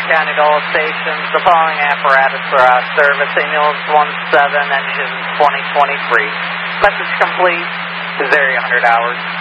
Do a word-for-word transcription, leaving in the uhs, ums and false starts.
County to all stations. The following apparatus for our service, Ingalls one seven, engine twenty twenty-three. Message complete, zero one hundred hours.